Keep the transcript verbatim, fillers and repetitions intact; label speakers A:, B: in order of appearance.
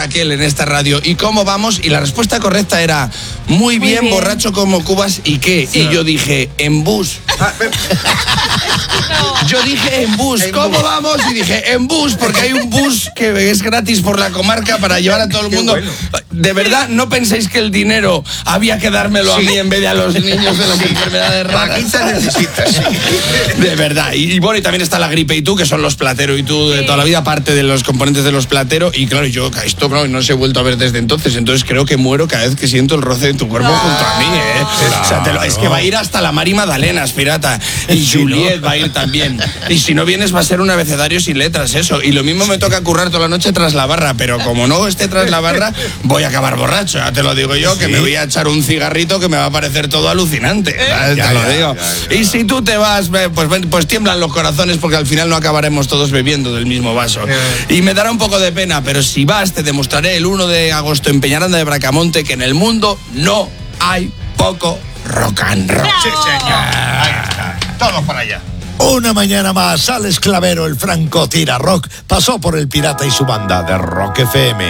A: Raquel en esta radio, ¿y cómo vamos? Y la respuesta correcta era, muy bien, muy bien. borracho como cubas, ¿y qué? Sí. Y yo dije, en bus. No. Yo dije en bus, en ¿cómo bus. vamos? Y dije en bus, porque hay un bus que es gratis por la comarca para llevar a todo el mundo. Bueno. De verdad, ¿no pensáis que el dinero había que dármelo sí. a mí en vez de a los niños de las sí. enfermedades raras?
B: necesitas, sí.
A: De verdad. Y, y bueno, y también está la gripe y tú, que son los Platero y tú de toda la vida, parte de los componentes de los Platero. Y claro, yo esto no, no se he vuelto a ver desde entonces, entonces creo que muero cada vez que siento el roce de tu cuerpo no. junto a mí, ¿eh? Claro. O sea, te lo, es que va a ir hasta la Mari Madalenas, pirata. Y sí, Juliet ¿no? va a ir también. Y si no vienes va a ser un abecedario sin letras, eso. Y lo mismo me toca currar toda la noche tras la barra, pero como no esté tras la barra, voy a acabar borracho, ya te lo digo yo, sí. que me voy a echar un cigarrito que me va a parecer todo alucinante, ¿sabes? Ya, te lo ya, digo. Ya, ya. Y si tú te vas, pues, pues tiemblan los corazones porque al final no acabaremos todos bebiendo del mismo vaso. Yeah. Y me dará un poco de pena, pero si vas, te demostraré el uno de agosto en Peñaranda de Bracamonte que en el mundo no hay poco rock and roll.
B: Sí, señor. Ahí está. Todos para allá.
C: Una mañana más, Alex Clavero, el franco tira rock, pasó por el Pirata y su banda de Rock F M.